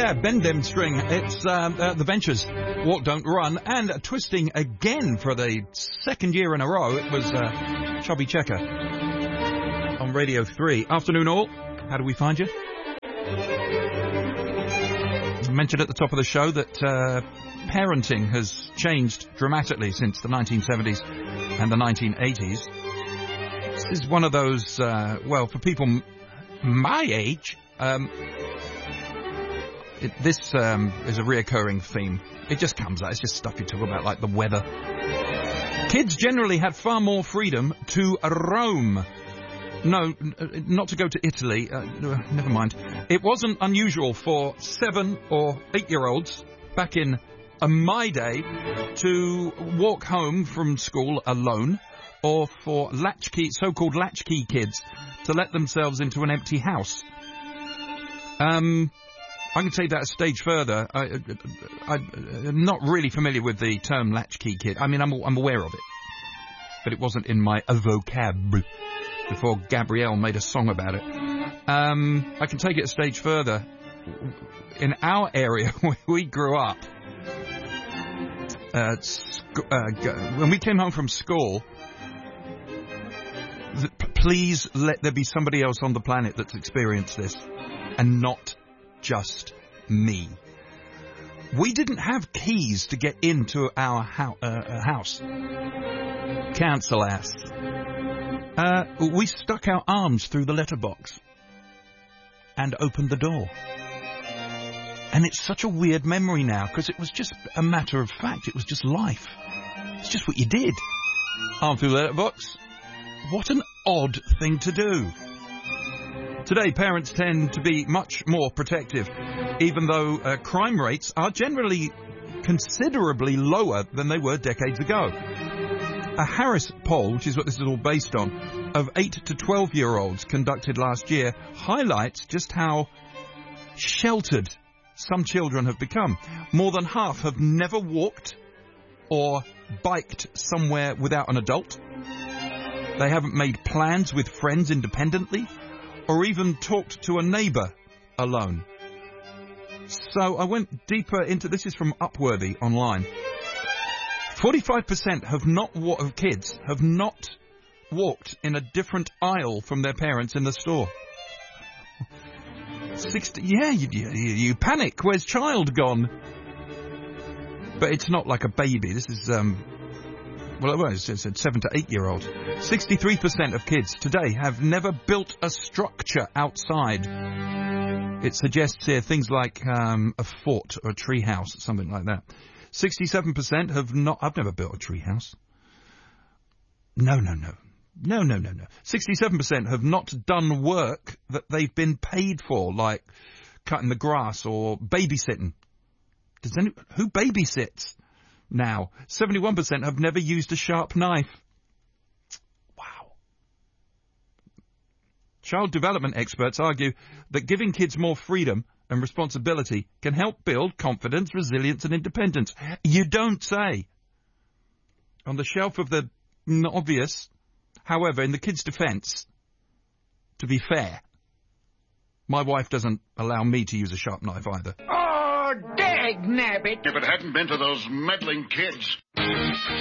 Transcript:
Yeah, bend them string. It's The Ventures, Walk Don't Run, and twisting again for the second year in a row. It was Chubby Checker on Radio 3. Afternoon all. How do we find you? I mentioned at the top of the show that parenting has changed dramatically since the 1970s and the 1980s. This is one of those, well, for people my age, this is a reoccurring theme. It just comes out. It's just stuff you talk about, like the weather. Kids generally had far more freedom to roam. No, not to go to Italy. Never mind. It wasn't unusual for 7 or 8-year-olds back in my day to walk home from school alone, or for so-called latchkey kids to let themselves into an empty house. I can take that a stage further. I'm not really familiar with the term latchkey kid. I mean, I'm aware of it, but it wasn't in my vocab before Gabrielle made a song about it. I can take it a stage further. In our area where we grew up, when we came home from school, please let there be somebody else on the planet that's experienced this, and not just me. We didn't have keys to get into our house. Cancel ass. We stuck our arms through the letterbox and opened the door. And it's such a weird memory now, because it was just a matter of fact. It was just life. It's just what you did. Arm through the letterbox. What an odd thing to do. Today, parents tend to be much more protective, even though crime rates are generally considerably lower than they were decades ago. A Harris poll, which is what this is all based on, of 8 to 12-year-olds conducted last year, highlights just how sheltered some children have become. More than half have never walked or biked somewhere without an adult. They haven't made plans with friends independently, or even talked to a neighbour alone. So I went deeper into this. Is from Upworthy online. 45% of kids have not walked in a different aisle from their parents in the store. 60, yeah, you panic. Where's child gone? But it's not like a baby. This is it's a 7 to 8-year-old. 63% of kids today have never built a structure outside. It suggests here things like a fort or a tree house, something like that. 67% have not... I've never built a tree house. No. 67% have not done work that they've been paid for, like cutting the grass or babysitting. Who babysits now? 71% have never used a sharp knife. Wow. Child development experts argue that giving kids more freedom and responsibility can help build confidence, resilience and independence. You don't say. On the shelf of the obvious, however, in the kids' defence, to be fair, my wife doesn't allow me to use a sharp knife either. Oh, dag nabbit! If it hadn't been for those meddling kids.